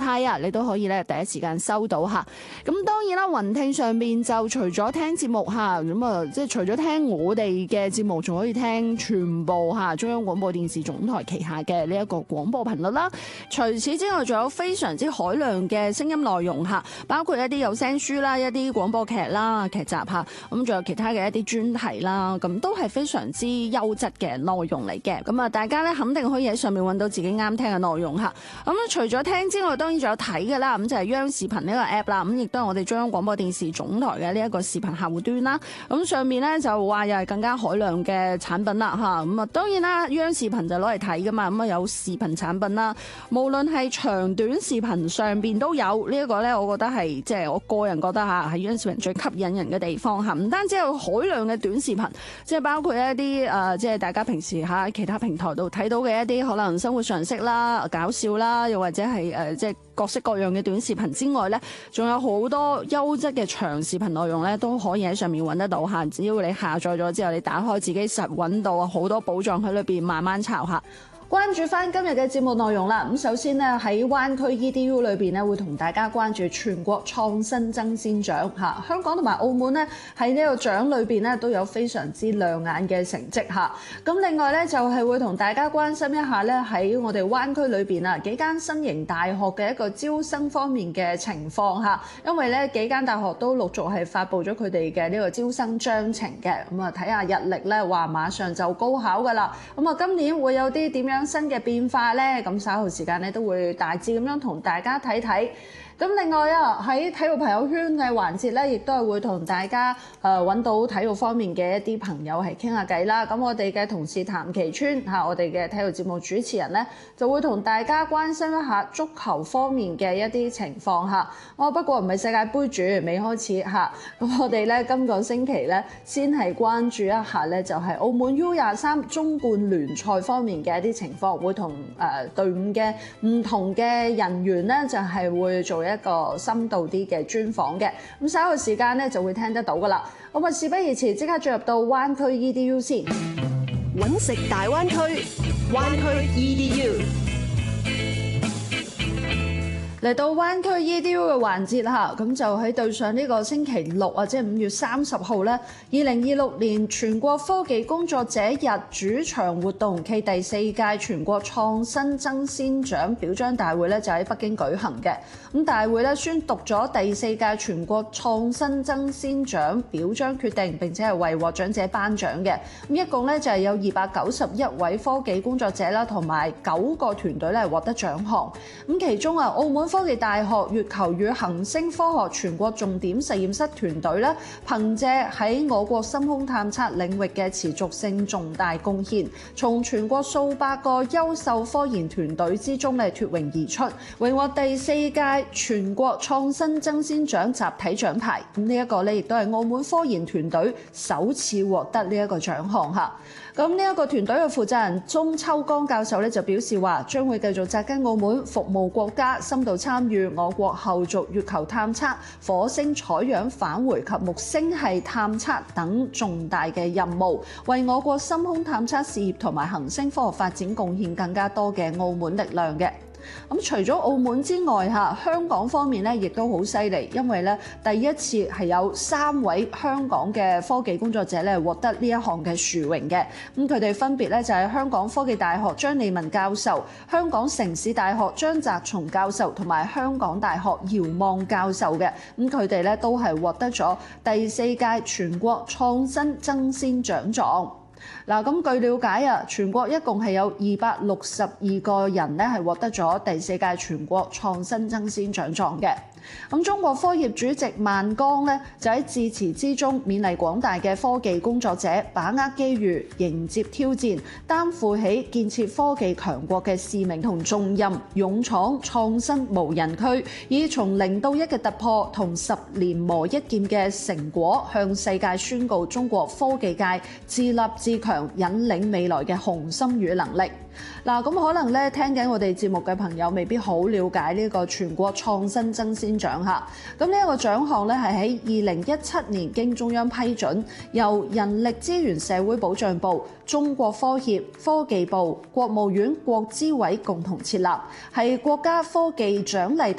派啊，你都可以咧第一時間收到嚇。咁當然啦，雲聽上面就除咗聽節目嚇，咁啊即係除咗聽我哋嘅節目，仲可以聽全部嚇中央廣播電視總台旗下嘅呢一個廣播頻率啦。除此之外，仲有非常之海量嘅聲音內容嚇，包括一啲有聲書啦、一啲廣播劇啦、劇集嚇，咁仲有其他嘅一啲專題啦，咁都係非常之優質嘅內容嚟嘅。咁啊，大家咧肯定可以喺上面揾到自己啱聽嘅內容嚇。咁除咗聽之外，當然仲有睇嘅啦，咁就係央視頻呢個 app 啦，咁亦都係我哋中央廣播電視總台嘅呢一個視頻客戶端啦。咁上面咧就話又係更加海量嘅產品啦嚇。咁啊當然啦，央視頻就攞嚟睇噶嘛，咁啊有視頻產品啦，無論係長短視頻上邊都有呢一個咧，我覺得係即係我個人覺得嚇係央視頻最吸引人嘅地方嚇。唔單止有海量嘅短視頻，即係包括一啲即係大家平時喺其他平台度睇到嘅一啲可能生活常識啦、搞笑啦，又或者係即係各式各樣嘅短視頻之外咧，仲有好多優質嘅長視頻內容咧，都可以喺上面揾得到嚇。只要你下載咗之後，你打開自己實揾到好多寶藏喺裏邊，慢慢抄下。關注翻今日嘅節目內容啦。咁首先呢，喺灣區 EDU 裏邊呢，會同大家關注全國創新爭先獎嚇。香港同埋澳門呢，喺呢個獎裏邊呢，都有非常之亮眼嘅成績嚇。咁另外呢，就係會同大家關心一下呢，喺我哋灣區裏邊啊幾間新型大學嘅一個招生方面嘅情況嚇。因為呢幾間大學都陸續係發布咗佢哋嘅呢個招生章程嘅。咁啊睇下日曆呢，話馬上就高考㗎啦。咁啊今年會有啲點樣新嘅變化呢？咁稍後時間咧都會大致咁樣同大家睇睇。咁另外啊，喺體育朋友圈嘅環節咧，亦都係會同大家揾到體育方面嘅一啲朋友係傾下偈啦。咁我哋嘅同事譚其川嚇，我哋嘅體育節目主持人咧，就會同大家關心一下足球方面嘅一啲情況嚇。不過唔係世界盃住，未開始嚇。咁我哋咧今個星期咧，先係關注一下咧，就係澳門 U23中冠聯賽方面嘅一啲情況，會同隊伍嘅唔同嘅人員咧，就係會做一個深度啲嘅專訪嘅，咁稍後時間咧就會聽得到噶啦。咁啊，事不宜遲，即刻進入到灣區 EDU 先。 揾食大灣區，灣區 EDU。 嚟到灣區 EDU 嘅環節啦，咁就喺對上呢個星期六啊，即係5月30號咧，2026年全國科技工作者日主場活動暨第4屆全國創新爭先獎表彰大會咧，就喺北京舉行嘅。咁大會咧宣讀咗第4屆全國創新爭先獎表彰決定，並且係為獲獎者頒獎嘅。咁一共咧就係有291位科技工作者啦，同埋9個團隊咧獲得獎項。咁其中啊，澳門科技大學月球與行星科學全國重點實驗室團隊咧，憑借喺我國深空探測領域嘅持續性重大貢獻，從全國數百個優秀科研團隊之中咧脫穎而出，榮獲第4屆全國創新爭先獎集體獎牌。咁呢一個咧亦都係澳門科研團隊首次獲得呢一個獎項嚇。咁呢一個團隊嘅負責人鍾秋江教授咧就表示話，將會繼續紮根澳門，服務國家，深度參與我國後續月球探測、火星採樣返回及木星系探測等重大嘅任務，為我國深空探測事業同埋行星科學發展貢獻更加多嘅澳門力量嘅。咁除咗澳門之外嚇，香港方面咧亦都好犀利，因為咧第一次係有3位香港嘅科技工作者咧獲得呢一項嘅殊榮嘅。咁佢哋分別咧就係香港科技大學張利文教授、香港城市大學張澤松教授同埋香港大學姚望教授嘅。咁佢哋咧都係獲得咗第4屆全國創新爭先獎狀。嗱，咁據了解啊，全國一共係有262個人咧係獲得咗第4屆全國創新爭先獎狀嘅。咁中國科協主席萬鋼咧就喺致辭之中勉勵廣大嘅科技工作者把握機遇、迎接挑戰，擔負起建設科技強國嘅使命同重任，勇闖創新無人區，以從0到1嘅突破同10年磨一劍嘅成果，向世界宣告中國科技界自立自強、引領未來嘅雄心與能力。嗱，咁可能咧聽緊我哋節目嘅朋友未必好了解呢個全國創新爭先獎嚇。咁呢一個獎項咧係喺2017年經中央批准，由人力資源社會保障部、中國科協、科技部、國務院國資委共同設立，係國家科技獎勵